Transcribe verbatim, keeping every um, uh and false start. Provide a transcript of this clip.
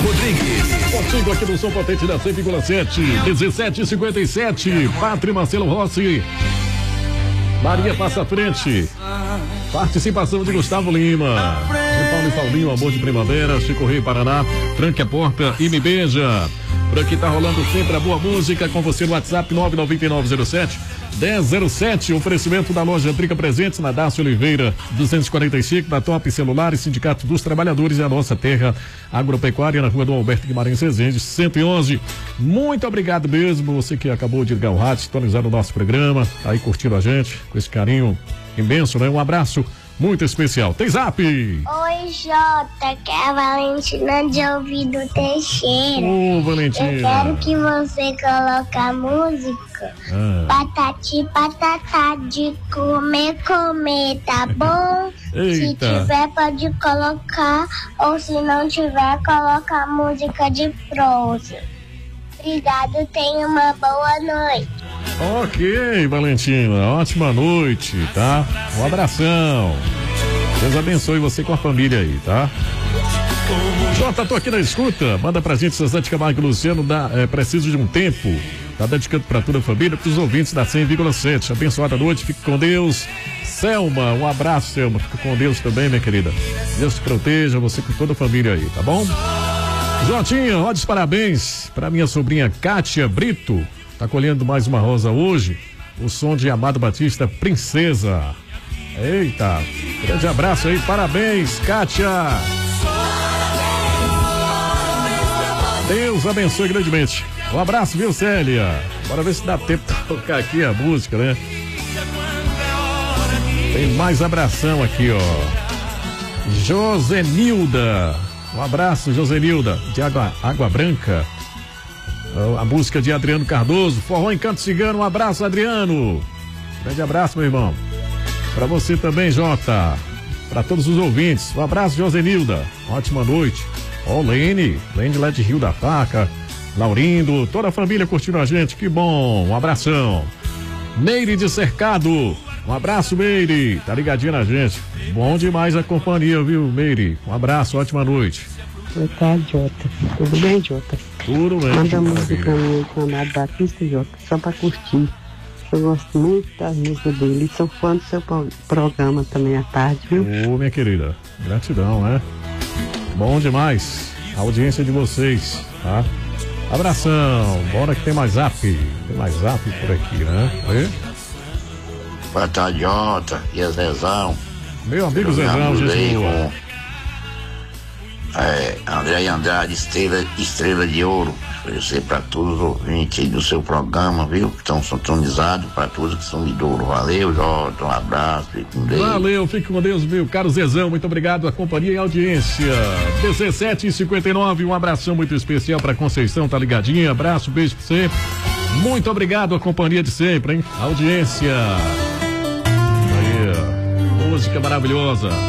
Rodrigues. Contigo aqui no Som Potente da cem vírgula sete, dezessete e cinquenta e sete. Pátria Marcelo Rossi. Maria passa à frente. Participação de Gustavo Lima. De Paulo e Paulinho, Amor de Primavera. Chico Rei, Paraná. Tranque a porta e me beija. Por aqui tá rolando sempre a boa música com você no WhatsApp nove nove nove zero sete um zero zero sete. Oferecimento da loja Trica Presentes na Dácio Oliveira duzentos e quarenta e cinco, da Top Celulares, Sindicato dos Trabalhadores e a Nossa Terra Agropecuária, na rua do Alberto Guimarães Rezende, cento e onze. Muito obrigado mesmo, você que acabou de ligar o rádio, sintonizar o nosso programa, tá aí curtindo a gente, com esse carinho imenso, né? Um abraço muito especial. Tem zap! Oi, Jota, que é a Valentina de Ouvido Teixeira. Ô, Valentina. Eu quero que você coloque a música ah. Patati Patatá de comer, comer, tá bom? Se tiver, pode colocar, ou se não tiver, coloca a música de prosa. Obrigado, tenha uma boa noite. Ok, Valentina, ótima noite, tá? Um abração. Deus abençoe você com a família aí, tá? Jota, tô aqui na escuta. Manda pra gente, Sazante Camargo e Luciano, dá, é, preciso de um tempo. Tá dedicando pra toda a família, pros ouvintes da cem vírgula sete. Abençoada noite, fique com Deus. Selma, um abraço, Selma. Fica com Deus também, minha querida. Deus te proteja, você com toda a família aí, tá bom? Jotinha, ó, os parabéns pra minha sobrinha Kátia Brito. Tá colhendo mais uma rosa hoje. O som de Amado Batista, Princesa. Eita, grande abraço aí, parabéns, Kátia. Deus abençoe grandemente. Um abraço, viu, Célia? Bora ver se dá tempo de tocar aqui a música, né? Tem mais abração aqui, ó. Josenilda. Um abraço, Josenilda, de Água, Água Branca. A música de Adriano Cardoso, Forró Encanto Cigano. Um abraço, Adriano. Grande abraço, meu irmão. Pra você também, Jota. Pra todos os ouvintes. Um abraço, Josenilda. Ótima noite. Ó, oh, Lene. Lene lá de Rio da Faca. Laurindo. Toda a família curtindo a gente. Que bom. Um abração. Meire de Cercado. Um abraço, Meire. Tá ligadinha na gente. Bom demais a companhia, viu, Meire? Um abraço. Ótima noite. Boa tarde, Jota. Tudo bem, Jota? Tudo bem. Manda música pra mim com o Amado Batista, Jota, só pra curtir. Eu gosto muito das músicas dele e sou fã do seu pro- programa também à tarde, viu? Ô, minha querida, gratidão, né? Bom demais a audiência de vocês, tá? Abração, bora que tem mais zap. Tem mais zap por aqui, né? Aí. Boa tarde, Jota e a Zezão. Meu amigo Zezão, gente boa. É, André Andrade, Estrela, Estrela de Ouro. Oferecer para todos os ouvintes aí do seu programa, viu? Que estão sintonizados, para todos que são de Douro. Valeu, Jota, um abraço, fique com Deus. Valeu, fique com Deus, meu caro Zezão. Muito obrigado a companhia e a audiência. dezessete e cinquenta e nove, um abração muito especial para Conceição, tá ligadinha? Abraço, beijo pra você. Muito obrigado a companhia de sempre, hein? Audiência. Aí, música maravilhosa.